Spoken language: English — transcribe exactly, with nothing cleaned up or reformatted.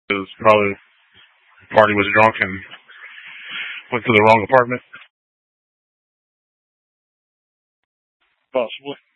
Because probably the party was drunk and went to the wrong apartment. Possibly.